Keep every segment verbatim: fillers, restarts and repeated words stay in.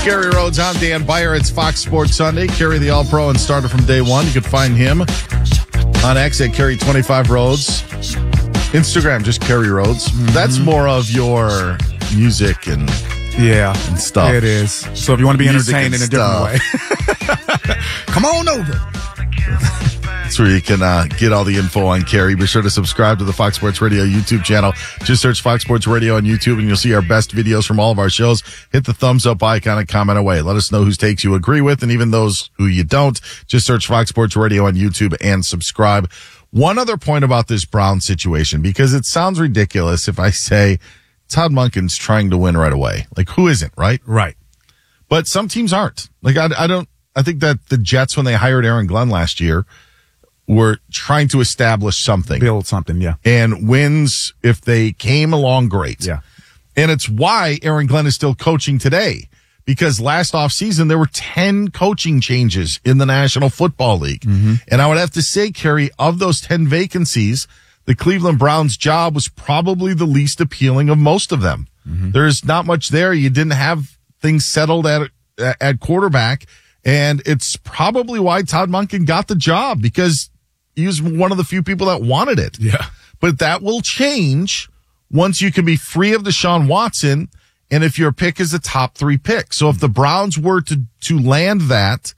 Kerry Rhodes. I'm Dan Beyer. It's Fox Sports Sunday. Kerry, the All-Pro and starter from day one. You can find him on X at Kerry twenty-five Rhodes. Instagram, just Kerry Rhodes. Mm-hmm. That's more of your music and yeah and stuff. It is. So if you want to be music entertained in a stuff. different way, come on over. That's where you can uh, get all the info on Kerry. Be sure to subscribe to the Fox Sports Radio YouTube channel. Just search Fox Sports Radio on YouTube, and you'll see our best videos from all of our shows. Hit the thumbs up icon and comment away. Let us know whose takes you agree with, and even those who you don't. Just search Fox Sports Radio on YouTube and subscribe. One other point about this Brown situation, because it sounds ridiculous if I say Todd Monken's trying to win right away. Like, who isn't, right? Right. But some teams aren't. Like, I, I don't, I think that the Jets, when they hired Aaron Glenn last year, were trying to establish something. Build something, yeah. And wins, if they came along, great. Yeah. And it's why Aaron Glenn is still coaching today. Because last offseason, there were ten coaching changes in the National Football League. Mm-hmm. And I would have to say, Kerry, of those ten vacancies, the Cleveland Browns' job was probably the least appealing of most of them. Mm-hmm. There's not much there. You didn't have things settled at at quarterback. And it's probably why Todd Monken got the job, because he was one of the few people that wanted it. Yeah. But that will change once you can be free of Deshaun Watson and if your pick is a top three pick. So if the Browns were to, to land that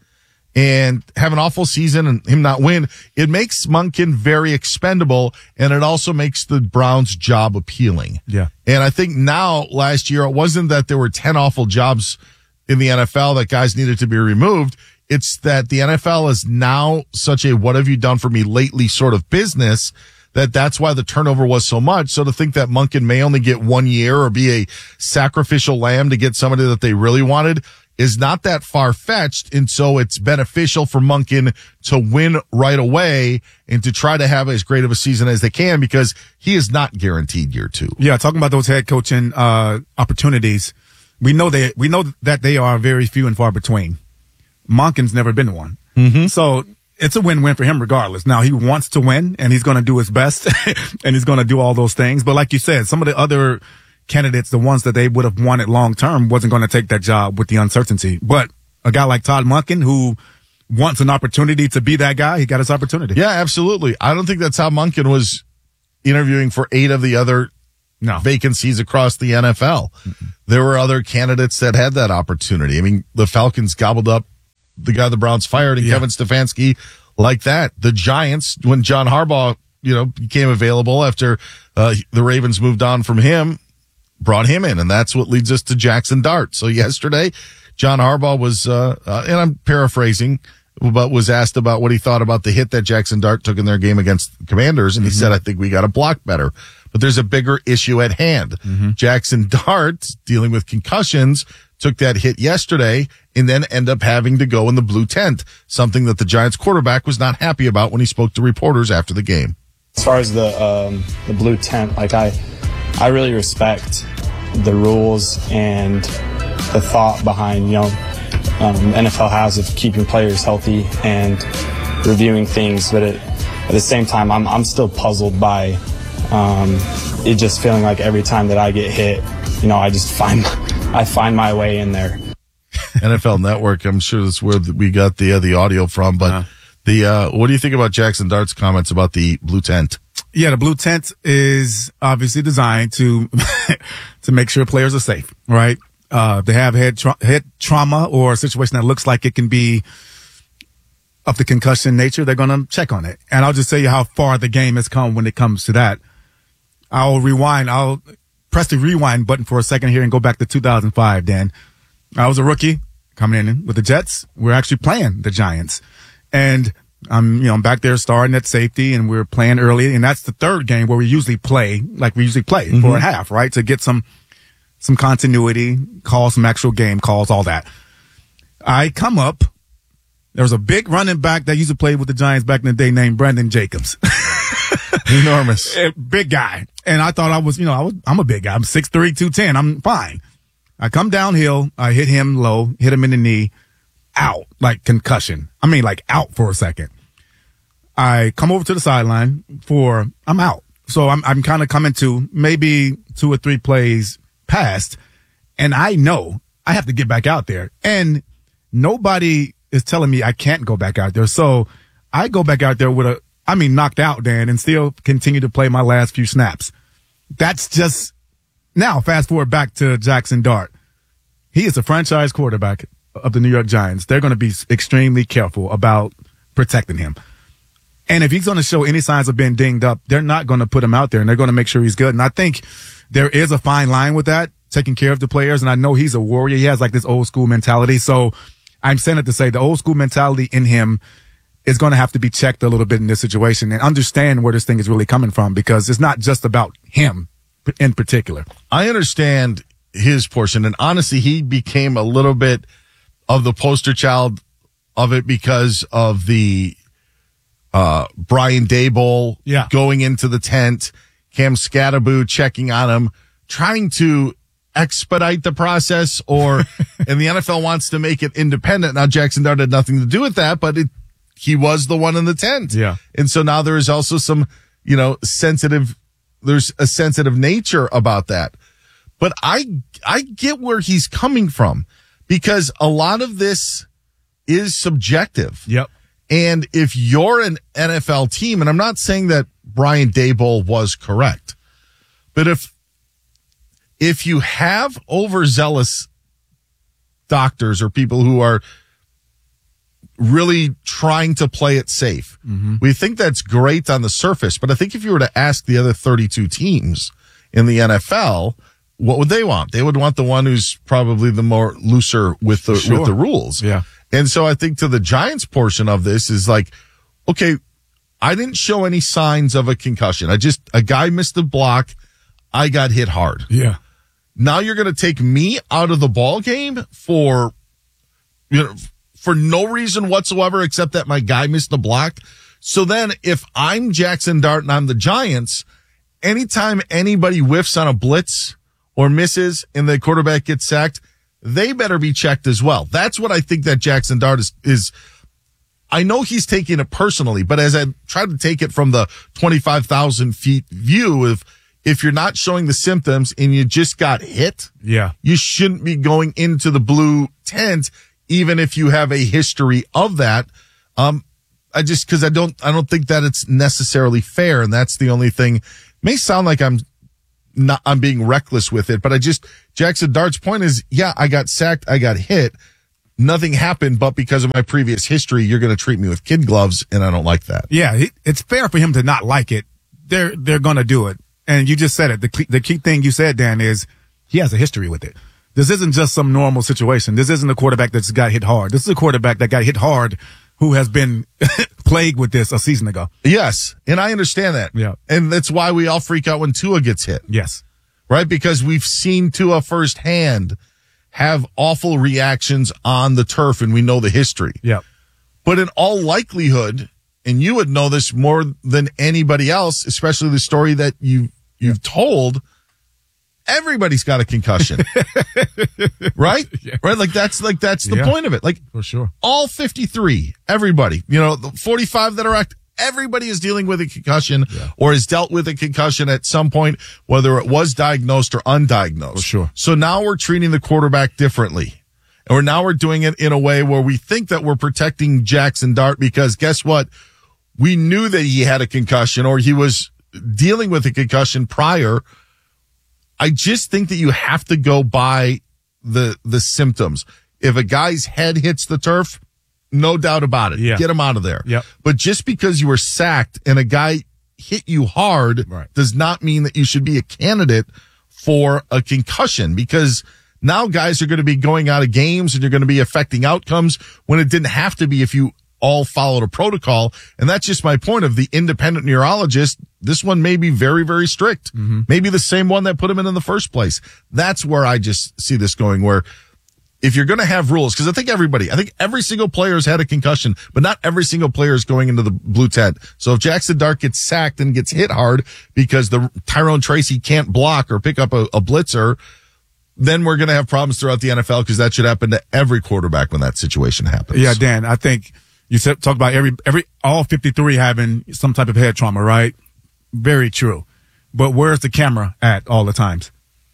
and have an awful season and him not win, it makes Monken very expendable, and it also makes the Browns' job appealing. Yeah. And I think now, last year, it wasn't that there were ten awful jobs in the N F L that guys needed to be removed. It's that the N F L is now such a what have you done for me lately sort of business that that's why the turnover was so much. So to think that Monken may only get one year or be a sacrificial lamb to get somebody that they really wanted is not that far-fetched. And so it's beneficial for Monken to win right away and to try to have as great of a season as they can, because he is not guaranteed year two. Yeah, talking about those head coaching uh opportunities, we know they we know that they are very few and far between. Monken's never been one. Mm-hmm. So it's a win-win for him regardless. Now, he wants to win, and he's going to do his best, and he's going to do all those things. But like you said, some of the other candidates, the ones that they would have wanted long-term, wasn't going to take that job with the uncertainty. But a guy like Todd Monken, who wants an opportunity to be that guy, he got his opportunity. Yeah, absolutely. I don't think that's how Monken was interviewing for eight of the other no. vacancies across the N F L. Mm-hmm. There were other candidates that had that opportunity. I mean, the Falcons gobbled up the guy the Browns fired, and yeah. Kevin Stefanski like that. The Giants, when John Harbaugh, you know, became available after uh, the Ravens moved on from him, brought him in, and that's what leads us to Jackson Dart. So yesterday, John Harbaugh was, uh, uh, and I'm paraphrasing, but was asked about what he thought about the hit that Jackson Dart took in their game against the Commanders, and he mm-hmm. said, I think we got to block better. But there's a bigger issue at hand. Mm-hmm. Jackson Dart, dealing with concussions, took that hit yesterday and then end up having to go in the blue tent, something that the Giants quarterback was not happy about when he spoke to reporters after the game. As far as the um, the blue tent, like I, I really respect the rules and the thought behind, you know, um, N F L has of keeping players healthy and reviewing things, but it, at the same time, I'm I'm still puzzled by um, it just feeling like every time that I get hit, you know, I just find I find my way in there. N F L Network, I'm sure that's where we got the uh, the audio from. But uh, the uh, what do you think about Jackson Dart's comments about the blue tent? Yeah, the blue tent is obviously designed to to make sure players are safe, right? Uh, they have head tra- head trauma or a situation that looks like it can be of the concussion nature. They're going to check on it, and I'll just tell you how far the game has come when it comes to that. I'll rewind. I'll press the rewind button for a second here and go back to two thousand five, Dan. I was a rookie coming in with the Jets. We're actually playing the Giants. And I'm, you know, I'm back there starting at safety, and we're playing early. And that's the third game where we usually play like we usually play mm-hmm. for a half, right? To get some, some continuity, call some actual game calls, all that. I come up. There was a big running back that used to play with the Giants back in the day named Brandon Jacobs. Enormous. Big guy. And I thought I was, you know, I was, I'm a big guy. I'm six three, two ten. I'm fine. I come downhill. I hit him low, hit him in the knee, out, like concussion. I mean, like out for a second. I come over to the sideline for, I'm out. So I'm, I'm kind of coming to maybe two or three plays past. And I know, I have to get back out there. And nobody is telling me I can't go back out there. So I go back out there with a, I mean, knocked out, Dan, and still continue to play my last few snaps. That's just, now fast forward back to Jackson Dart. He is a franchise quarterback of the New York Giants. They're going to be extremely careful about protecting him. And if he's going to show any signs of being dinged up, they're not going to put him out there, and they're going to make sure he's good. And I think there is a fine line with that, taking care of the players. And I know he's a warrior. He has like this old school mentality. So I'm saying it to say the old school mentality in him is going to have to be checked a little bit in this situation and understand where this thing is really coming from, because it's not just about him in particular. I understand his portion, and honestly, he became a little bit of the poster child of it because of the uh Brian Daboll yeah. going into the tent, Cam Scatterboo checking on him, trying to expedite the process, or and the N F L wants to make it independent. Now, Jackson Dart had nothing to do with that, but it he was the one in the tent. Yeah. And so now there is also some, you know, sensitive, there's a sensitive nature about that. But I, I get where he's coming from, because a lot of this is subjective. Yep. And if you're an N F L team, and I'm not saying that Brian Daboll was correct, but if, if you have overzealous doctors or people who are really trying to play it safe, mm-hmm. we think that's great on the surface. But I think if you were to ask the other thirty-two teams in the N F L, what would they want? They would want the one who's probably the more looser with the, sure. with the rules. Yeah. And so I think to the Giants portion of this is like, okay, I didn't show any signs of a concussion. I just, a guy missed the block. I got hit hard. Yeah. Now you're going to take me out of the ball game for, you know, for no reason whatsoever except that my guy missed the block. So then if I'm Jackson Dart and I'm the Giants, anytime anybody whiffs on a blitz or misses and the quarterback gets sacked, they better be checked as well. That's what I think that Jackson Dart is, is, I know he's taking it personally, but as I try to take it from the twenty-five thousand feet view of, if you're not showing the symptoms and you just got hit, yeah, you shouldn't be going into the blue tent, even if you have a history of that. Um, I just, cause I don't, I don't think that it's necessarily fair. And that's the only thing. It may sound like I'm not, I'm being reckless with it, but I just, Jackson Dart's point is, yeah, I got sacked. I got hit. Nothing happened, but because of my previous history, you're going to treat me with kid gloves. And I don't like that. Yeah. It, it's fair for him to not like it. They're, they're going to do it. And you just said it. The, the key thing you said, Dan, is he has a history with it. This isn't just some normal situation. This isn't a quarterback that's got hit hard. This is a quarterback that got hit hard who has been plagued with this a season ago. Yes. And I understand that. Yeah. And that's why we all freak out when Tua gets hit. Yes. Right? Because we've seen Tua firsthand have awful reactions on the turf, and we know the history. Yeah. But in all likelihood, and you would know this more than anybody else, especially the story that you you've told, everybody's got a concussion. Right? Yeah. Right? Like that's like that's the Yeah. point of it. Like For sure. all fifty-three, everybody, you know, the forty-five that are act, everybody is dealing with a concussion Yeah. or has dealt with a concussion at some point, whether it was diagnosed or undiagnosed. For sure. So now we're treating the quarterback differently. And we're now we're doing it in a way where we think that we're protecting Jackson Dart, because guess what? We knew that he had a concussion or he was dealing with a concussion prior. I just think that you have to go by the, the symptoms. If a guy's head hits the turf, no doubt about it. Yeah. Get him out of there. Yep. But just because you were sacked and a guy hit you hard Right. does not mean that you should be a candidate for a concussion, because now guys are going to be going out of games and you're going to be affecting outcomes when it didn't have to be if you all followed a protocol. And that's just my point of the independent neurologist. This one may be very, very strict. Mm-hmm. Maybe the same one that put him in in the first place. That's where I just see this going, where if you're going to have rules, because I think everybody, I think every single player has had a concussion, but not every single player is going into the blue tent. So if Jackson Dart gets sacked and gets hit hard because the Tyrone Tracy can't block or pick up a, a blitzer, then we're going to have problems throughout the N F L, because that should happen to every quarterback when that situation happens. Yeah, Dan, I think you said, talk about every, every, all fifty-three having some type of head trauma, right? Very true. But where's the camera at all the times? It's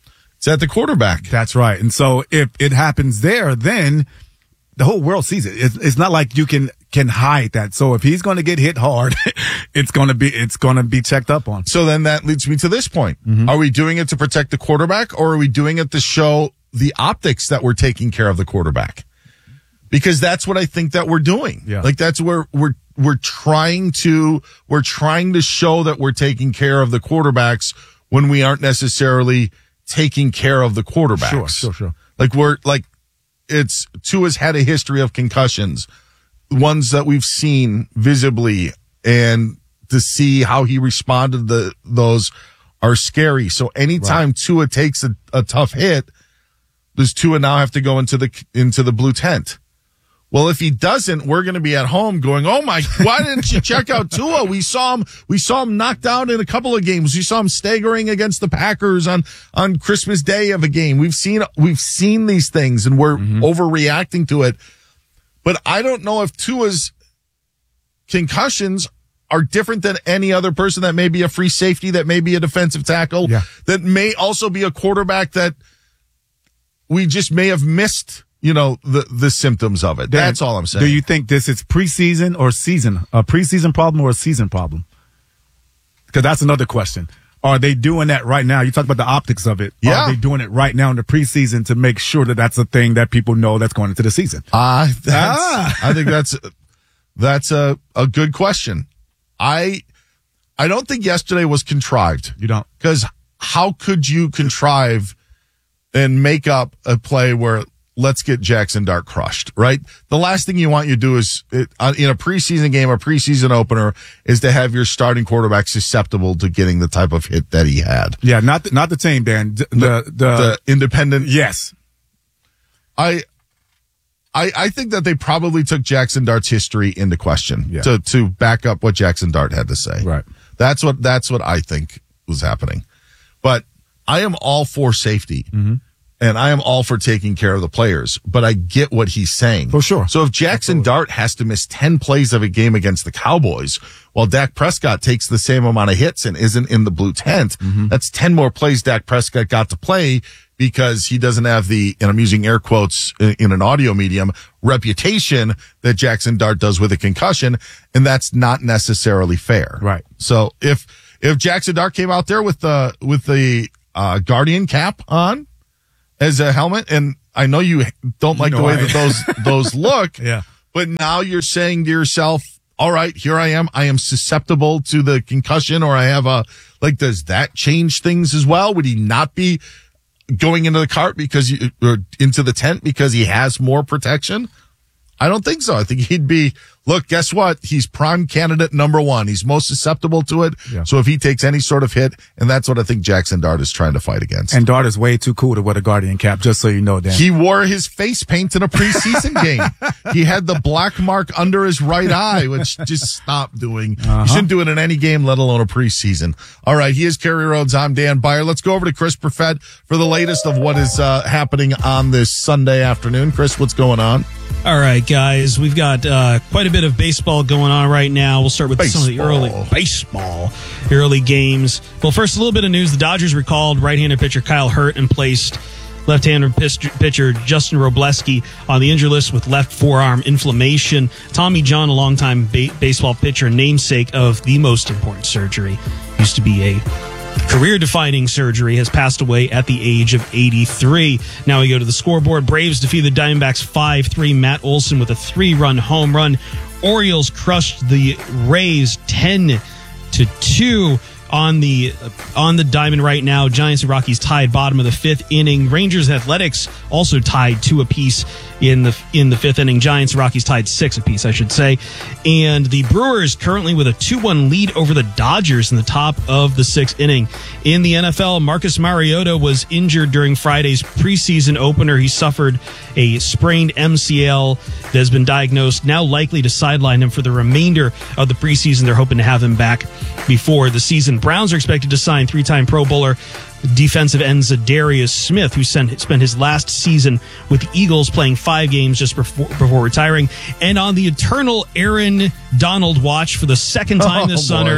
It's at the quarterback. That's right. And so if it happens there, then the whole world sees it. It's, it's not like you can can hide that. So if he's going to get hit hard, it's going to be it's going to be checked up on. So then that leads me to this point. Mm-hmm. Are we doing it to protect the quarterback, or are we doing it to show the optics that we're taking care of the quarterback? Because that's what I think that we're doing. Yeah. Like that's where we're we're trying to we're trying to show that we're taking care of the quarterbacks when we aren't necessarily taking care of the quarterbacks. Sure, sure, sure. Like we're like it's Tua's had a history of concussions, ones that we've seen visibly, and to see how he responded to those are scary. So anytime right. Tua takes a, a tough hit, does Tua now have to go into the into the blue tent? Well, if he doesn't, we're going to be at home going, "Oh my! Why didn't you check out Tua? We saw him. We saw him knocked out in a couple of games. We saw him staggering against the Packers on on Christmas Day of a game. We've seen we've seen these things, and we're mm-hmm. overreacting to it. But I don't know if Tua's concussions are different than any other person that may be a free safety, that may be a defensive tackle, yeah. that may also be a quarterback that we just may have missed." You know, the, the symptoms of it. That's all I'm saying. Do you think this is preseason or season? A preseason problem or a season problem? Because that's another question. Are they doing that right now? You talk about the optics of it. Yeah. Are they doing it right now in the preseason to make sure that that's a thing that people know that's going into the season? Uh, that's, ah. I think that's, that's a, a good question. I, I don't think yesterday was contrived. You don't? Because how could you contrive and make up a play where let's get Jackson Dart crushed, right? The last thing you want you to do is, it, in a preseason game, a preseason opener, is to have your starting quarterback susceptible to getting the type of hit that he had. Yeah, not the, not the team, Dan. The, the, the, the independent. Yes. I, I, I think that they probably took Jackson Dart's history into question yeah. to, to back up what Jackson Dart had to say. Right. That's what, that's what I think was happening. But I am all for safety. Mm-hmm. And I am all for taking care of the players, but I get what he's saying. For sure. So if Jackson Absolutely. Dart has to miss ten plays of a game against the Cowboys, while Dak Prescott takes the same amount of hits and isn't in the blue tent, mm-hmm. that's ten more plays Dak Prescott got to play because he doesn't have the, and I'm using air quotes in an audio medium, reputation that Jackson Dart does with a concussion, and that's not necessarily fair. Right. So if, if Jackson Dart came out there with the, with the, uh, Guardian cap on, as a helmet, and I know you don't like you know the way I, that those those look, yeah. but now you're saying to yourself, all right, here I am. I am susceptible to the concussion, or I have a, like, does that change things as well? Would he not be going into the cart because you, or into the tent because he has more protection? I don't think so. I think he'd be, look, guess what? He's prime candidate number one. He's most susceptible to it. Yeah. So if he takes any sort of hit, and that's what I think Jackson Dart is trying to fight against. And Dart is way too cool to wear a Guardian cap, just so you know, Dan. He wore his face paint in a preseason game. He had the black mark under his right eye, which just stop doing. Uh-huh. You shouldn't do it in any game, let alone a preseason. All right. He is Kerry Rhodes. I'm Dan Beyer. Let's go over to Chris Perfett for the latest of what is uh, happening on this Sunday afternoon. Chris, what's going on? All right, guys, we've got uh, quite a bit of baseball going on right now. We'll start with baseball. Some of the early baseball, early games. Well, first, a little bit of news. The Dodgers recalled right-handed pitcher Kyle Hurt and placed left-handed pitcher Justin Robleski on the injury list with left forearm inflammation. Tommy John, a longtime ba- baseball pitcher, namesake of the most important surgery, used to be a career-defining surgery, has passed away at the age of eighty-three. Now we go to the scoreboard. Braves defeated the Diamondbacks five three. Matt Olson with a three-run home run. Orioles crushed the Rays ten to two on the on the diamond right now. Giants and Rockies tied bottom of the fifth inning. Rangers and Athletics also tied two apiece in the in the fifth inning. Giants and Rockies tied six apiece, I should say. And the Brewers currently with a two one lead over the Dodgers in the top of the sixth inning. In the N F L, Marcus Mariota was injured during Friday's preseason opener. He suffered a sprained M C L that has been diagnosed, now likely to sideline him for the remainder of the preseason. They're hoping to have him back before the season. Browns are expected to sign three-time Pro Bowler defensive end Zadarius Smith, who sent, spent his last season with the Eagles playing five games just before, before retiring. And on the eternal Aaron Donald watch for the second time oh, this boy. summer,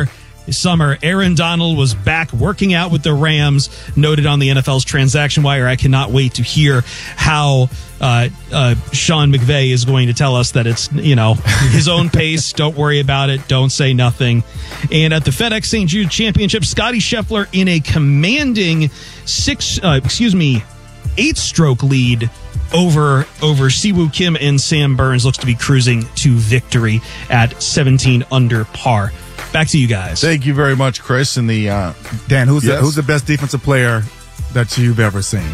summer. Aaron Donald was back working out with the Rams, noted on the N F L's Transaction Wire. I cannot wait to hear how uh, uh, Sean McVay is going to tell us that it's, you know, his own pace. Don't worry about it. Don't say nothing. And at the FedEx Saint Jude Championship, Scotty Scheffler in a commanding six, uh, excuse me, eight-stroke lead over over Siwoo Kim and Sam Burns, looks to be cruising to victory at seventeen under par. Back to you guys. Thank you very much, Chris. And the uh, Dan, who's yes? the, who's the best defensive player that you've ever seen?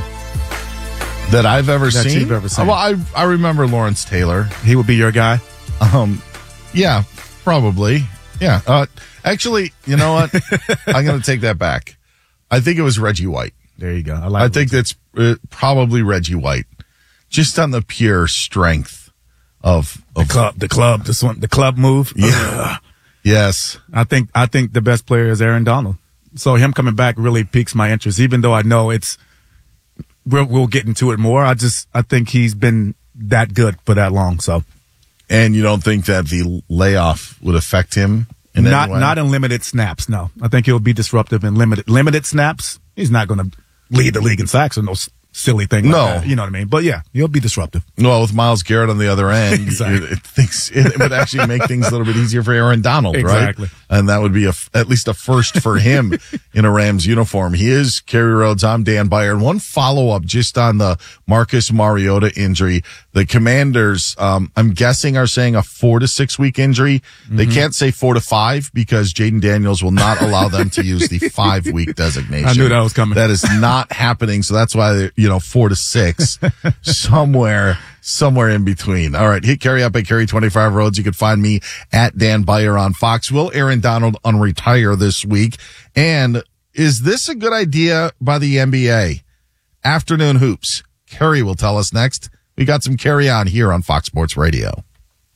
That I've ever that seen. You've ever seen. Well, I I remember Lawrence Taylor. He would be your guy. Um, yeah, probably. Yeah. Uh, actually, you know what? I'm going to take that back. I think it was Reggie White. There you go. I like. I think that's uh, probably Reggie White, just on the pure strength of, of the club, the club, the swim, the club move. Yeah. Yes. I think I think the best player is Aaron Donald. So him coming back really piques my interest, even though I know it's we'll, we'll get into it more. I just I think he's been that good for that long. So, and you don't think that the layoff would affect him in not any way? Not in limited snaps. No, I think he'll be disruptive in limited limited snaps. He's not going to lead the league in sacks or no silly thing. Like no, that, you know what I mean. But yeah, he'll be disruptive. Well, with Myles Garrett on the other end, exactly. it, it, thinks, it would actually make things a little bit easier for Aaron Donald, exactly. right? And that would be a, at least a first for him in a Rams uniform. He is Kerry Rhodes. I'm Dan Beyer. And one follow up just on the Marcus Mariota injury. The Commanders, um, I'm guessing, are saying a four to six week injury. Mm-hmm. They can't say four to five because Jaden Daniels will not allow them to use the five week designation. I knew that was coming. That is not happening. So that's why, they're, you know, four to six, somewhere, somewhere in between. All right. Hit Kerry up at Kerry twenty-five Roads. You can find me at Dan Beyer on Fox. Will Aaron Donald unretire this week? And is this a good idea by the N B A? Afternoon hoops. Kerry will tell us next. We got some Carry On here on Fox Sports Radio.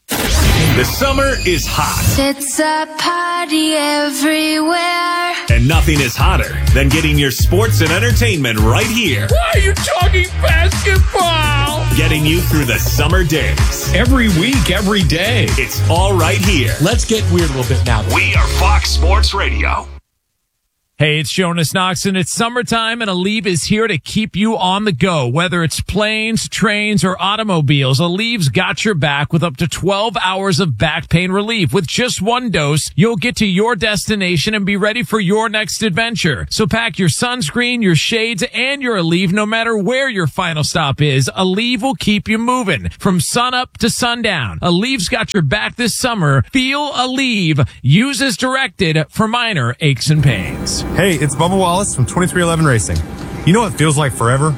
The summer is hot. It's a party everywhere. And nothing is hotter than getting your sports and entertainment right here. Why are you talking basketball? Getting you through the summer days. Every week, every day. It's all right here. Let's get weird a little bit now. We are Fox Sports Radio. Hey, it's Jonas Knoxon. It's summertime and Aleve is here to keep you on the go. Whether it's planes, trains, or automobiles, Aleve's got your back with up to twelve hours of back pain relief. With just one dose, you'll get to your destination and be ready for your next adventure. So pack your sunscreen, your shades, and your Aleve no matter where your final stop is. Aleve will keep you moving from sun up to sundown. Aleve's got your back this summer. Feel Aleve. Use as directed for minor aches and pains. Hey, it's Bubba Wallace from twenty-three eleven Racing. You know what feels like forever?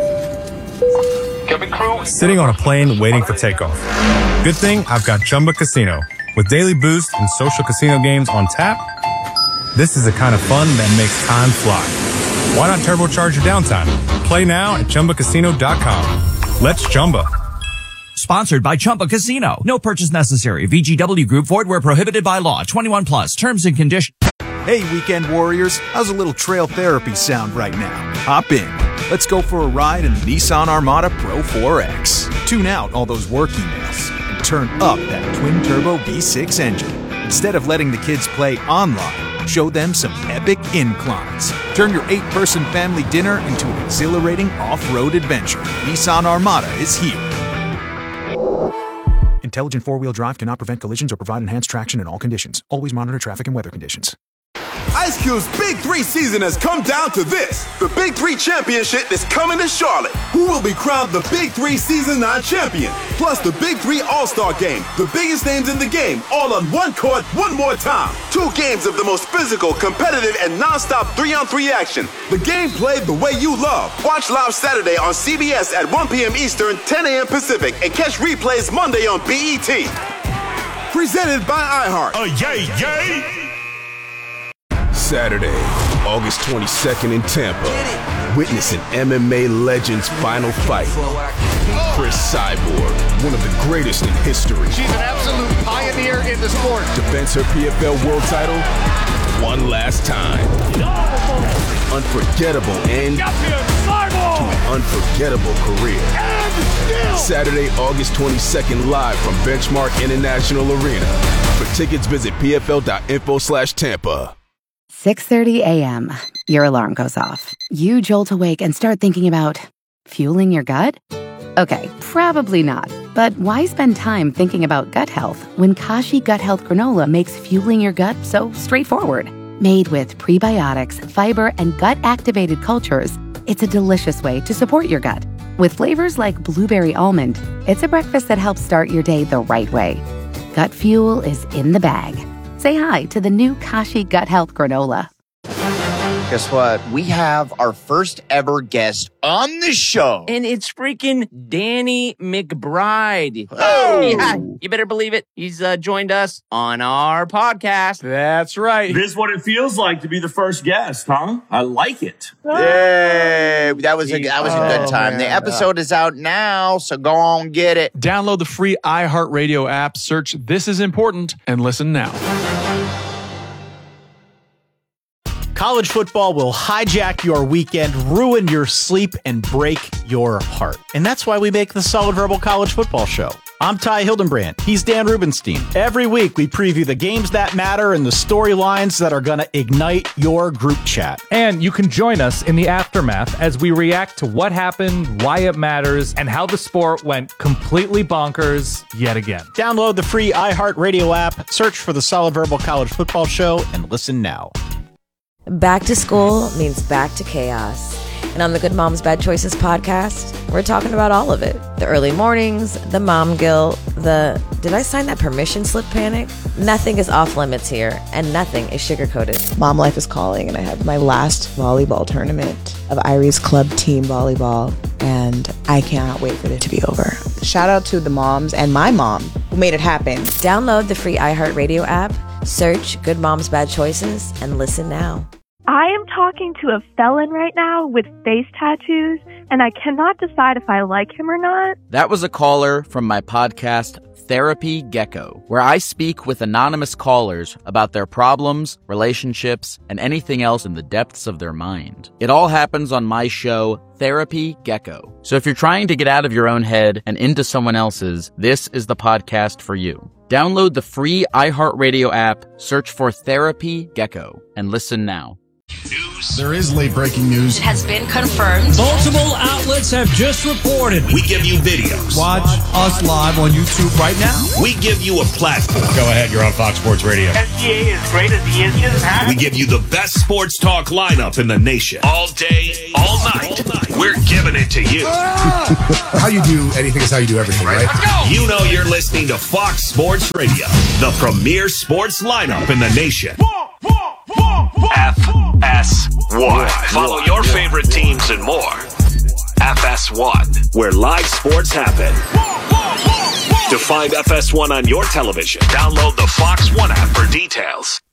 Cabin crew. Sitting on a plane waiting for takeoff. Good thing I've got Chumba Casino. With daily boost and social casino games on tap, this is the kind of fun that makes time fly. Why not turbocharge your downtime? Play now at Chumba Casino dot com. Let's Chumba. Sponsored by Chumba Casino. No purchase necessary. V G W Group. Void where prohibited by law. twenty-one plus. Terms and conditions. Hey, weekend warriors, how's a little trail therapy sound right now? Hop in. Let's go for a ride in the Nissan Armada Pro four X. Tune out all those work emails and turn up that twin-turbo V six engine. Instead of letting the kids play online, show them some epic inclines. Turn your eight-person family dinner into an exhilarating off-road adventure. Nissan Armada is here. Intelligent four-wheel drive cannot prevent collisions or provide enhanced traction in all conditions. Always monitor traffic and weather conditions. Ice Cube's Big Three season has come down to this. The Big Three Championship is coming to Charlotte. Who will be crowned the Big Three Season nine champion? Plus the Big Three All-Star Game. The biggest names in the game, all on one court, one more time. Two games of the most physical, competitive, and non-stop three-on-three action. The game played the way you love. Watch live Saturday on C B S at one p.m. Eastern, ten a.m. Pacific, and catch replays Monday on B E T. Presented by iHeart. Oh, yay, yay! Saturday, August twenty-second in Tampa. Witness an M M A legend's final fight. Chris Cyborg, one of the greatest in history. She's an absolute pioneer in the sport. Defends her P F L world title one last time. Unforgettable end to an unforgettable career. Saturday, August twenty-second, live from Benchmark International Arena. For tickets, visit P F L dot info slash Tampa. six thirty a.m. Your alarm goes off. You jolt awake and start thinking about fueling your gut? Okay, probably not. But why spend time thinking about gut health when Kashi Gut Health Granola makes fueling your gut so straightforward? Made with prebiotics, fiber, and gut-activated cultures, it's a delicious way to support your gut. With flavors like blueberry almond, it's a breakfast that helps start your day the right way. Gut fuel is in the bag. Say hi to the new Kashi Gut Health Granola. Guess what? We have our first ever guest on the show. And it's freaking Danny McBride. Oh! Yeah, you better believe it. He's uh, joined us on our podcast. That's right. This is what it feels like to be the first guest, huh? I like it. Yay! That was a, that was a good time. Oh, the man. episode is out now, so go on, get it. Download the free iHeartRadio app, search This Is Important, and listen now. College football will hijack your weekend, ruin your sleep, and break your heart. And that's why we make the Solid Verbal College Football Show. I'm Ty Hildenbrand. He's Dan Rubenstein. Every week, we preview the games that matter and the storylines that are going to ignite your group chat. And you can join us in the aftermath as we react to what happened, why it matters, and how the sport went completely bonkers yet again. Download the free iHeartRadio app, search for the Solid Verbal College Football Show, and listen now. Back to school means back to chaos. And on the Good Moms Bad Choices podcast, we're talking about all of it. The early mornings, the mom guilt, the did I sign that permission slip panic? Nothing is off limits here, and nothing is sugar-coated. Mom life is calling, and I have my last volleyball tournament of Irie's club team volleyball, and I cannot wait for it to be over. Shout out to the moms and my mom who made it happen. Download the free iHeartRadio app, search Good Moms Bad Choices, and listen now. I am talking to a felon right now with face tattoos, and I cannot decide if I like him or not. That was a caller from my podcast, Therapy Gecko, where I speak with anonymous callers about their problems, relationships, and anything else in the depths of their mind. It all happens on my show, Therapy Gecko. So if you're trying to get out of your own head and into someone else's, this is the podcast for you. Download the free iHeartRadio app, search for Therapy Gecko, and listen now. There is late breaking news. It has been confirmed. Multiple outlets have just reported. We give you videos. Watch us live on YouTube right now. We give you a platform. Go ahead, you're on Fox Sports Radio. S G A is great as he is. He doesn't have We give you the best sports talk lineup in the nation. All day, all night. All night. We're giving it to you. How you do anything is how you do everything, right? Let's go. You know you're listening to Fox Sports Radio, the premier sports lineup in the nation. F S one. Follow your favorite teams and more. F S one, where live sports happen. To find F S one on your television, download the Fox One app for details.